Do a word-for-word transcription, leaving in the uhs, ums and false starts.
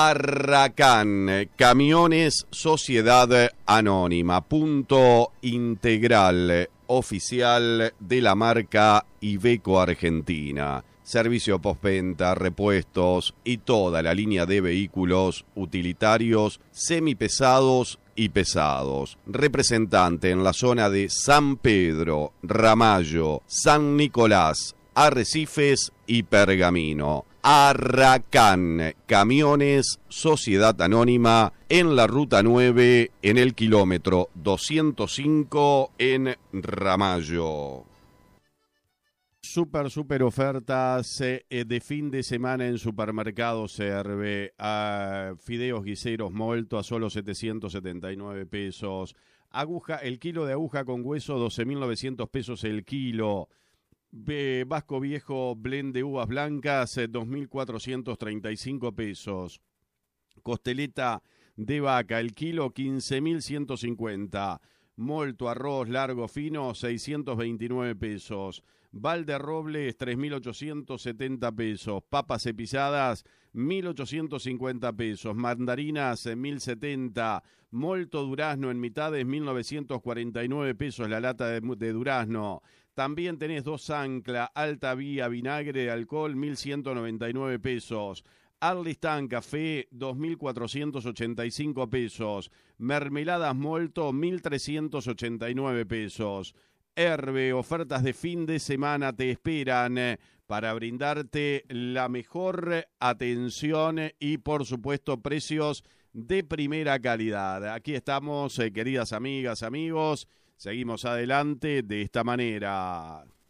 Arracán, Camiones Sociedad Anónima, punto integral oficial de la marca Iveco Argentina. Servicio postventa, repuestos y toda la línea de vehículos utilitarios, semipesados y pesados. Representante en la zona de San Pedro, Ramallo, San Nicolás, Arrecifes y Pergamino. Arracán, Camiones Sociedad Anónima, en la Ruta nueve, en el kilómetro doscientos cinco, en Ramallo. Super, super ofertas eh, de fin de semana en Supermercado Serve. Uh, fideos guiseros Molto a solo setecientos setenta y nueve pesos. Aguja, el kilo de aguja con hueso, doce mil novecientos pesos el kilo. Eh, Vasco Viejo blend de uvas blancas, eh, dos mil cuatrocientos treinta y cinco pesos. Costeleta de vaca, el kilo, quince mil ciento cincuenta. Molto arroz largo fino, seiscientos veintinueve pesos. Valderrobles, tres mil ochocientos setenta pesos. Papas cepizadas, mil ochocientos cincuenta pesos. Mandarinas, mil setenta. Molto durazno en mitades, mil novecientos cuarenta y nueve pesos la lata de, de durazno. También tenés dos ancla, alta vía, vinagre de alcohol, mil ciento noventa y nueve pesos. Arlistán Café, dos mil cuatrocientos ochenta y cinco pesos. Mermeladas Molto, mil trescientos ochenta y nueve pesos. Herbe, ofertas de fin de semana te esperan eh, para brindarte la mejor atención y, por supuesto, precios de primera calidad. Aquí estamos, eh, queridas amigas, amigos. Seguimos adelante de esta manera.